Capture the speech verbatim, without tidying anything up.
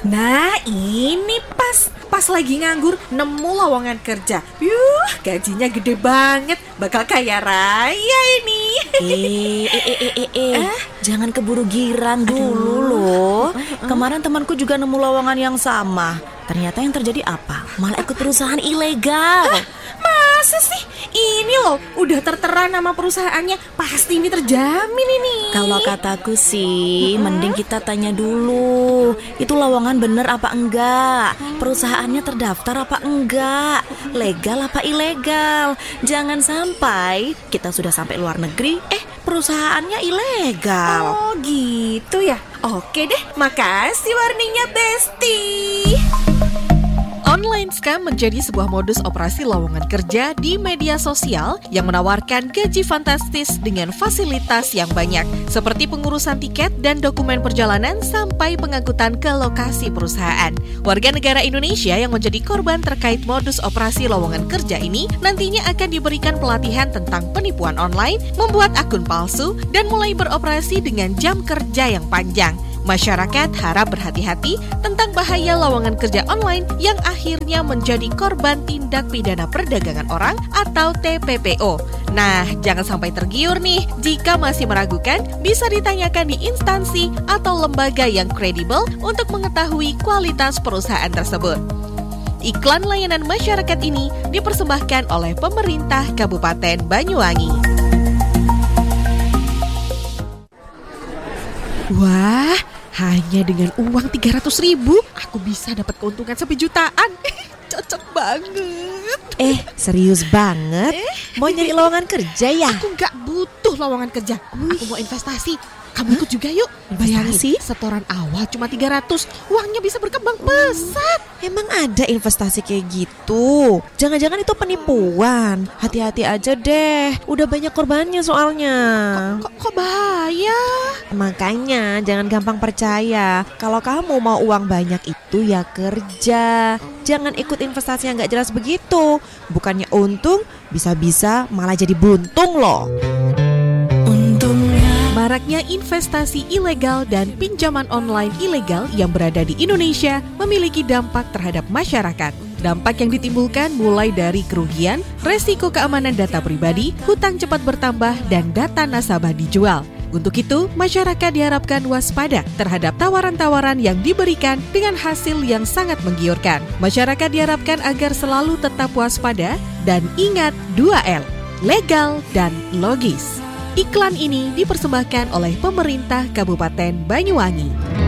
Nah ini pas, pas lagi nganggur nemu lowongan kerja. Yuh, gajinya gede banget, bakal kaya raya ini. Eh, eh, eh, eh, eh, eh. Jangan keburu girang dulu loh. Kemarin temanku juga nemu lowongan yang sama. Ternyata yang terjadi apa? Malah ikut perusahaan ilegal. Masa sih? Ini loh, udah tertera nama perusahaannya. Pasti ini terjamin ini. Kalau kataku sih, mending kita tanya dulu. Itu lowongan bener apa enggak? Perusahaannya terdaftar apa enggak? Legal apa ilegal? Jangan sampai kita sudah sampai luar negeri, eh perusahaannya ilegal. Oh gitu ya. Oke deh, makasih warningnya Besti. Online scam menjadi sebuah modus operasi lowongan kerja di media sosial yang menawarkan gaji fantastis dengan fasilitas yang banyak, seperti pengurusan tiket dan dokumen perjalanan sampai pengangkutan ke lokasi perusahaan. Warga negara Indonesia yang menjadi korban terkait modus operasi lowongan kerja ini nantinya akan diberikan pelatihan tentang penipuan online, membuat akun palsu, dan mulai beroperasi dengan jam kerja yang panjang. Masyarakat harap berhati-hati tentang bahaya lowongan kerja online yang akhirnya menjadi korban tindak pidana perdagangan orang atau T P P O. Nah, jangan sampai tergiur nih. Jika masih meragukan, bisa ditanyakan di instansi atau lembaga yang kredibel untuk mengetahui kualitas perusahaan tersebut. Iklan layanan masyarakat ini dipersembahkan oleh pemerintah Kabupaten Banyuwangi. Wah, hanya dengan uang tiga ratus ribu, aku bisa dapat keuntungan sampai jutaan. Cocok banget. Eh, serius banget? Eh? Mau nyari lowongan kerja ya? Aku nggak butuh lowongan kerja. Wih. Aku mau investasi. Kamu ikut juga yuk. Investasi? Bayangin, setoran awal cuma tiga ratus. Uangnya bisa berkembang pesat. Emang ada investasi kayak gitu? Jangan-jangan itu penipuan. Hati-hati aja deh. Udah banyak korbannya soalnya. Kok, kok bahaya? Makanya jangan gampang percaya. Kalau kamu mau uang banyak itu ya kerja. Jangan ikut investasi yang gak jelas begitu. Bukannya untung, bisa-bisa malah jadi buntung loh. Maraknya investasi ilegal dan pinjaman online ilegal yang berada di Indonesia memiliki dampak terhadap masyarakat. Dampak yang ditimbulkan mulai dari kerugian, resiko keamanan data pribadi, hutang cepat bertambah, dan data nasabah dijual. Untuk itu, masyarakat diharapkan waspada terhadap tawaran-tawaran yang diberikan dengan hasil yang sangat menggiurkan. Masyarakat diharapkan agar selalu tetap waspada dan ingat dua L, legal dan logis. Iklan ini dipersembahkan oleh pemerintah Kabupaten Banyuwangi.